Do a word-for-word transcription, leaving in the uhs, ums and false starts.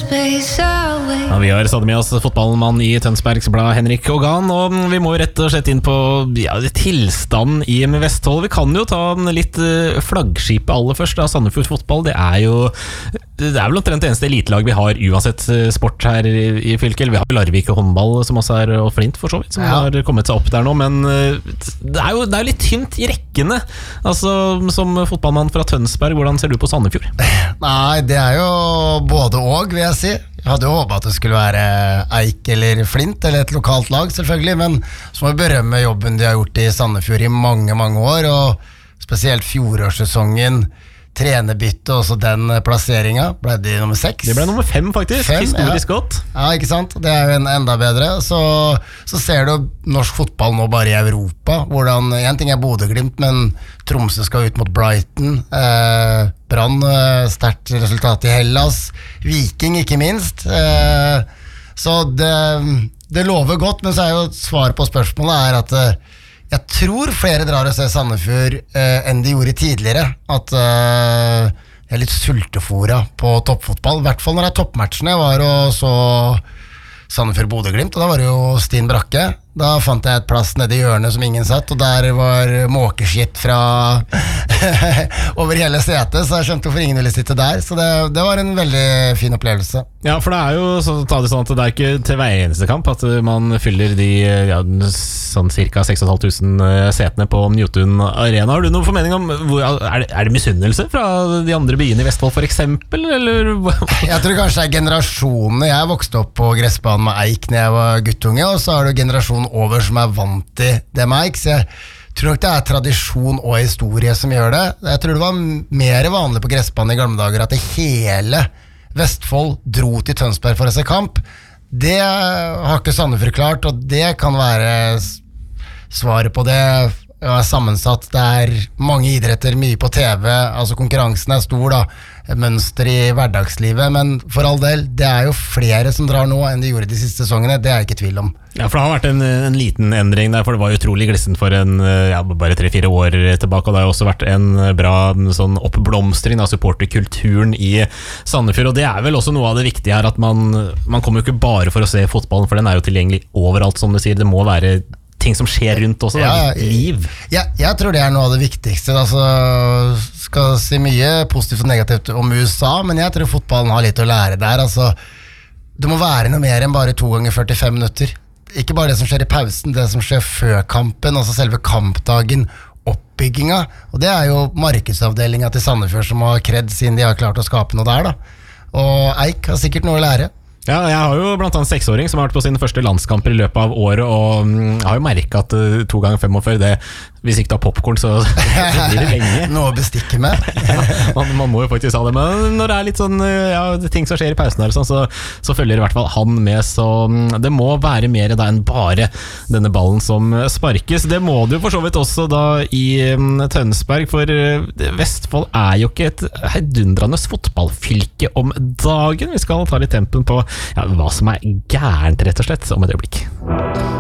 Ja, vi har stadig med oss fotballmann i Tønsbergs Blad, Henrik Ågan, og vi må rett og slett inn på ja, tilstanden i Vestfold. Vi kan jo ta en litt flaggskipet aller først da, Sandefjord fotball. Det er jo det er vel omtrent det eneste elitelag vi har uansett sport her i, i fylket. Vi har Larvik og håndball som også er, og Flint for så vidt, som ja. har kommet seg opp der nå, men det er jo det er litt tynt i rekkene. Altså, som fotballmann fra Tønsberg, hvordan ser du på Sandefjord? Nei, det er jo både og, vil jeg si. Jeg hadde jo håpet at det skulle være Eik eller Flint, eller et lokalt lag selvfølgelig, men så må vi berømme jobben de har gjort i Sandefjord i mange, mange år, og spesielt fjorårssesongen, trenerbytte og så den plasseringen ble de nummer seks. Det ble nummer fem faktisk, fem, historisk ja. godt. Ja, ikke sant? Det er jo en enda bedre. Så, så ser du norsk fotball nå bare i Europa, hvordan, en ting er Bodø-Glimt, men Tromsø skal ut mot Brighton, eh, Brann, eh, sterkt resultat i Hellas, Viking ikke minst. Eh, så det, det lover godt, men så er jo svaret på spørsmålet er at eh, jeg tror flere drar og ser Sandefjord eh, enn de gjorde tidligere. At eh, jeg er litt sultefora på toppfotball. I hvert fall når det er toppmatchene. Jeg var og så Sandefjord-Bodø-Glimt, og da var det jo Stine Brakke. Da fant jeg et plass nede i hjørnet som ingen satt, og der var måkeskitt fra over hele setet, så jeg skjønte hvorfor ingen ville sitte der. Så det, det var en veldig fin opplevelse. Ja, for det er jo så, ta det sånn at det er ikke til hver eneste kamp at man fyller de ja, sånn cirka seks tusen fem hundre setene på Newton Arena. Har du noen formening om, hvor, er, det, er det misunnelse fra de andre byene i Vestfold for eksempel, eller? Jeg tror kanskje det er generasjonene. Jeg vokste opp på gressbanen med Eik når jeg var guttunge, og så har du generasjonen over som er vant til det med Eik, så jeg tror nok det er tradisjon og historie som gjør det. Jeg tror det var mer vanlig på gressbanen i gamle dager at det hele Vestfold dro til Tønsberg for å se kamp. Det har ikke Sandefjord klart, og det kan være svaret på det. Det er sammensatt, det er mange idretter, mye på T V, altså konkurransen er stor da, mønster i hverdagslivet, men for all del, det er jo flere som drar nå enn de gjorde de siste sesongene, det er jeg ikke tvil om. Ja, for det har vært en, en liten endring der, for det var utrolig glissent for en, ja, bare tre-fire år tilbake, og det har også vært en bra sånn oppblomstring av supporterkulturen i Sandefjord, og det er vel også noe av det viktige her, at man, man kommer jo ikke bare for å se fotballen, for den er jo tilgjengelig overalt, som du sier, det må være ting som skjer rundt også, ja, da, liv. Ja, jeg tror det er noe av det viktigste. Altså, skal si mye positivt og negativt om U S A, men jeg tror fotballen har litt å lære der. Altså, det må være noe mer enn bare to ganger førtifem minutter. Ikke bare det som skjer i pausen, det som skjer før kampen, altså selve kampdagen, oppbygginga. Og det er jo markedsavdelinga til Sandefjord som har kred siden de har klart å skape noe der, da. Og Eik har sikkert noe å lære. Ja, jeg har jo blant annet seksåring som har vært på sine første landskamper i løpet av året, og jeg har jo merket at uh, to ganger femogfyrre, det, hvis ikke du har popcorn, så, så blir det lenge. Noe å bestikke med. Ja, man, man må jo faktisk ha det, men når det er litt sånn, ja, ting som skjer i pausen her, sånn, så, så følger i hvert fall han med, så det må være mer da enn bare denne ballen som sparkes. Det må du for så vidt også da i um, Tønsberg, for uh, Vestfold er jo ikke et heidundrende fotballfylke om dagen. Vi skal ta litt tempen på ja, hva som er gærent rett og slett om et øyeblikk.